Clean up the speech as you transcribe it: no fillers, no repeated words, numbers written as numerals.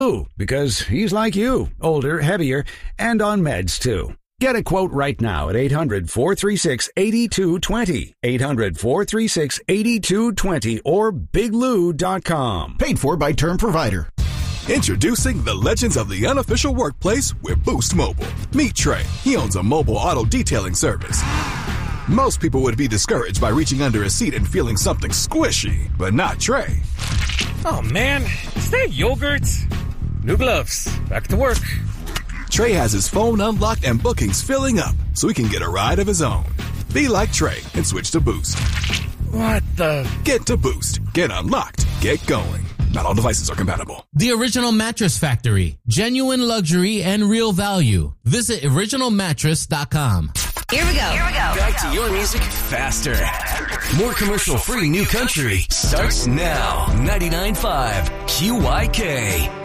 because he's like you, older, heavier, and on meds too. Get a quote right now at 800-436-8220, 800-436-8220, or biglou.com. Paid for by Term Provider. Introducing the legends of the unofficial workplace with Boost Mobile. Meet Trey. He owns a mobile auto detailing service. Most people would be discouraged by reaching under a seat and feeling something squishy, but not Trey. Oh man, is that yogurt? New gloves. Back to work. Trey has his phone unlocked and bookings filling up, so he can get a ride of his own. Be like Trey and switch to Boost. What the? Get to Boost. Get unlocked. Get going. Not all devices are compatible. The Original Mattress Factory. Genuine luxury and real value. Visit originalmattress.com. Here we go. Back to your music faster. More commercial-free new country starts now. 99.5 QYK.